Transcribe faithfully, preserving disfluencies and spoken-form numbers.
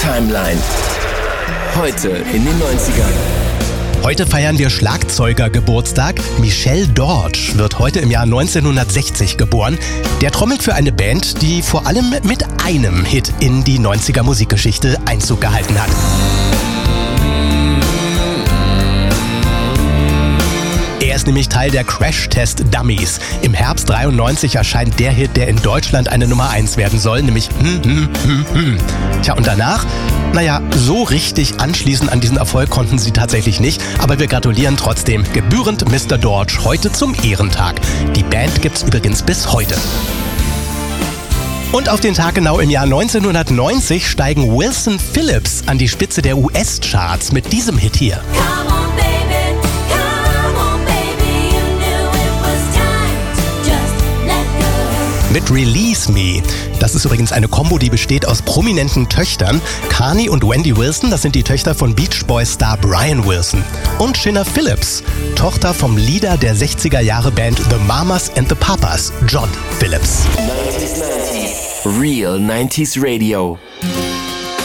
Timeline. Heute in den neunzigern. Heute feiern wir Schlagzeuger-Geburtstag. Michel Dortch wird heute im Jahr neunzehnhundertsechzig geboren. Der trommelt für eine Band, die vor allem mit einem Hit in die neunziger Musikgeschichte Einzug gehalten hat. Er ist nämlich Teil der Crash-Test-Dummies. Im Herbst dreiundneunzig erscheint der Hit, der in Deutschland eine Nummer eins werden soll, nämlich hm, hm, hm, hm. Tja, und danach? Naja, so richtig anschließen an diesen Erfolg konnten sie tatsächlich nicht, aber wir gratulieren trotzdem gebührend Mister Dortch heute zum Ehrentag. Die Band gibt's übrigens bis heute. Und auf den Tag genau im Jahr neunzehnhundertneunzig steigen Wilson Phillips an die Spitze der U S-Charts mit diesem Hit hier. Mit Release Me. Das ist übrigens eine Kombo, die besteht aus prominenten Töchtern. Carney und Wendy Wilson, das sind die Töchter von Beach Boys-Star Brian Wilson. Und Shinna Phillips, Tochter vom Leader der sechziger Jahre Band The Mamas and the Papas, John Phillips. Real nineties Radio.